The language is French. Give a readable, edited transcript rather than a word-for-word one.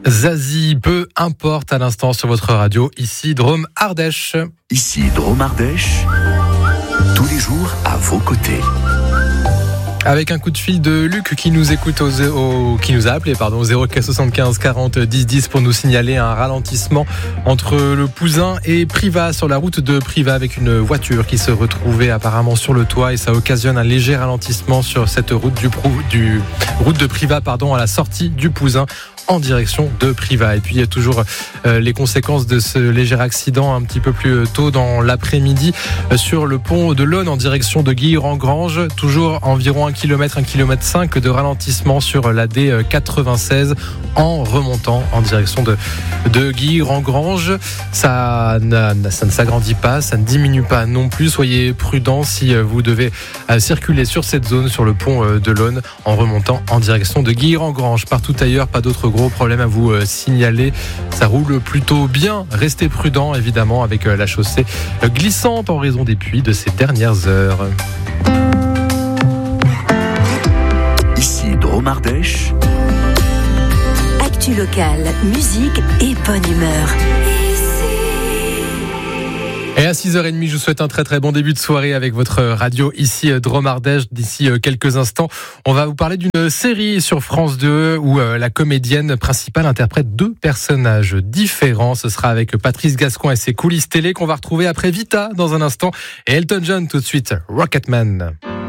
Zazie, peu importe à l'instant sur votre radio, ici Drôme Ardèche. Ici Drôme Ardèche, tous les jours à vos côtés. Avec un coup de fil de Luc qui nous écoute qui nous a appelé au 0475 40 10 10 pour nous signaler un ralentissement entre le Pouzin et Privas sur la route de Privas avec une voiture qui se retrouvait apparemment sur le toit et ça occasionne un léger ralentissement sur cette route route de Privas à la sortie du Pouzin en direction de Privas. Et puis il y a toujours les conséquences de ce léger accident un petit peu plus tôt dans l'après-midi sur le pont de l'Aune en direction de Guilherand-Granges. Toujours environ 1 km, 1,5 km de ralentissement sur la D96 en remontant en direction de Guilherand-Granges. Ça ne s'agrandit pas, ça ne diminue pas non plus. Soyez prudents si vous devez circuler sur cette zone, sur le pont de l'Aune en remontant en direction de Guilherand-Granges. Partout ailleurs, pas d'autres gros problèmes à vous signaler. Ça roule plutôt bien. Restez prudents évidemment avec la chaussée glissante en raison des pluies de ces dernières heures. Ici Drôme Ardèche. Actu locale, musique et bonne humeur. Et à 6h30, je vous souhaite un très très bon début de soirée avec votre radio ici Drôme Ardèche. D'ici quelques instants, on va vous parler d'une série sur France 2 où la comédienne principale interprète 2 personnages différents. Ce sera avec Patrice Gascoin et ses coulisses télé qu'on va retrouver après Vita dans un instant et Elton John tout de suite, Rocketman.